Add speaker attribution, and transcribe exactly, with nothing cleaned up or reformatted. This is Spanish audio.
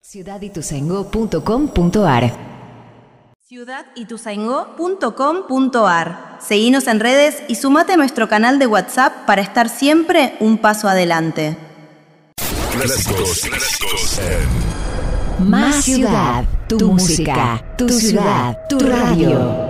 Speaker 1: ciudad ituzaingó punto com punto ar
Speaker 2: ciudad ituzaingó punto com punto ar. Seguinos en redes y sumate a nuestro canal de WhatsApp para estar siempre un paso adelante.
Speaker 3: Clásicos, clásicos en
Speaker 1: Más Ciudad, tu música, tu ciudad, tu radio.